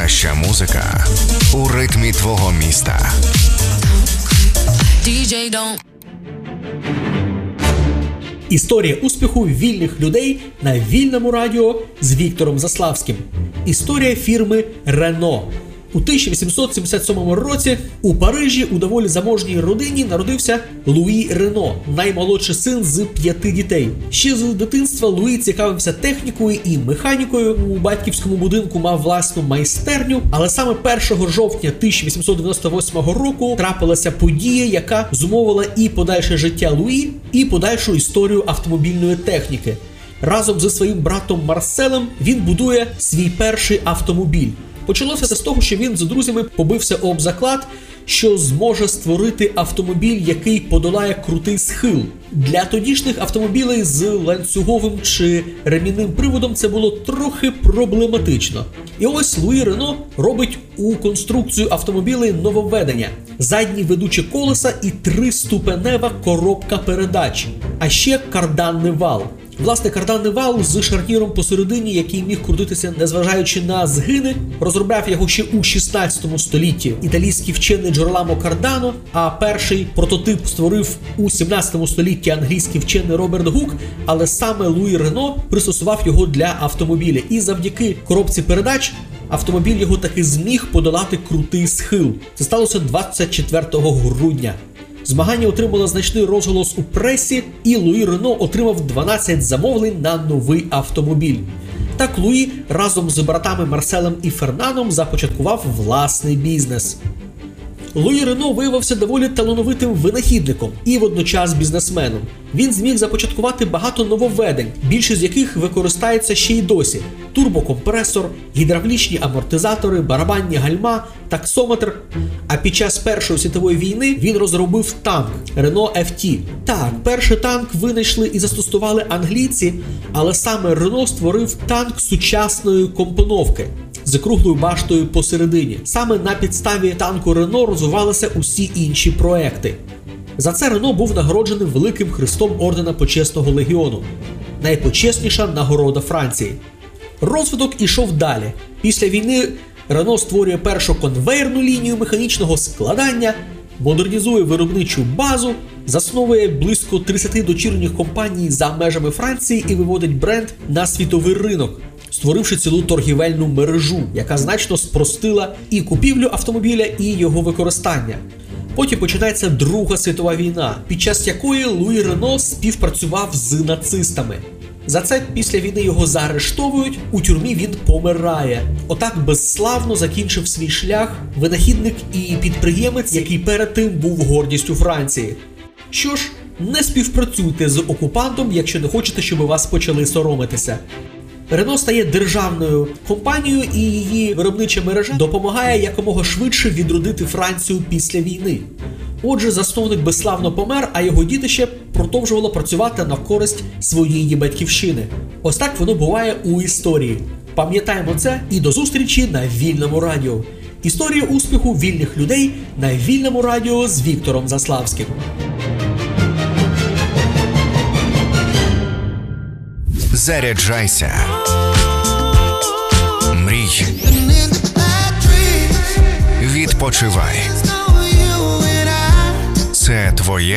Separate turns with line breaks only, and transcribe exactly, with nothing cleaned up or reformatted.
Найкраща музика у ритмі твого міста.
ді джей don't.
Історія успіху вільних людей на вільному радіо з Віктором Заславським. Історія фірми Renault. У тисяча вісімсот сімдесят сьомому році у Парижі у доволі заможній родині народився Луї Рено, наймолодший син з п'яти дітей. Ще з дитинства Луї цікавився технікою і механікою. У батьківському будинку мав власну майстерню, але саме першого жовтня тисяча вісімсот дев'яносто восьмого року трапилася подія, яка зумовила і подальше життя Луї, і подальшу історію автомобільної техніки. Разом зі своїм братом Марселем він будує свій перший автомобіль. Почалося це з того, що він з друзями побився об заклад, що зможе створити автомобіль, який подолає крутий схил. Для тодішніх автомобілей з ланцюговим чи ремінним приводом це було трохи проблематично. І ось Луї Рено робить у конструкцію автомобілей нововведення. Задні ведучі колеса і триступенева коробка передач, а ще карданний вал. Власне, карданний вал з шарніром посередині, який міг крутитися, незважаючи на згини, розробляв його ще у шістнадцятому столітті італійський вчений Джероламо Кардано, а перший прототип створив у сімнадцятому столітті англійський вчений Роберт Гук, але саме Луї Рено пристосував його для автомобіля. І завдяки коробці передач автомобіль його таки зміг подолати крутий схил. Це сталося двадцять четвертого грудня. Змагання отримало значний розголос у пресі, і Луї Рено отримав дванадцять замовлень на новий автомобіль. Так Луї разом з братами Марселем і Фернаном започаткував власний бізнес. Луї Рено виявився доволі талановитим винахідником і водночас бізнесменом. Він зміг започаткувати багато нововведень, більшість з яких використається ще й досі. Турбокомпресор, гідравлічні амортизатори, барабанні гальма, таксометр. А під час Першої світової війни він розробив танк Renault еф ті. Так, перший танк винайшли і застосували англійці, але саме Рено створив танк сучасної компоновки з круглою баштою посередині. Саме на підставі танку Рено розвивалися усі інші проекти. За це Рено був нагороджений Великим Хрестом Ордена Почесного Легіону. Найпочесніша нагорода Франції. Розвиток ішов далі. Після війни Рено створює першу конвейерну лінію механічного складання, модернізує виробничу базу, засновує близько тридцяти дочірніх компаній за межами Франції і виводить бренд на світовий ринок, створивши цілу торгівельну мережу, яка значно спростила і купівлю автомобіля, і його використання. Потім починається Друга світова війна, під час якої Луї Рено співпрацював з нацистами. За це після війни його заарештовують, у тюрмі він помирає. Отак безславно закінчив свій шлях винахідник і підприємець, який перед тим був гордістю Франції. Що ж, не співпрацюйте з окупантом, якщо не хочете, щоб вас почали соромитися. Рено стає державною компанією, і її виробнича мережа допомагає якомога швидше відродити Францію після війни. Отже, засновник безславно помер, а його дітище продовжувало працювати на користь своєї батьківщини. Ось так воно буває у історії. Пам'ятаємо це і до зустрічі на Вільному радіо. Історія успіху вільних людей на Вільному радіо з Віктором Заславським.
Заряджайся. Мрій. Відпочивай. Це твоє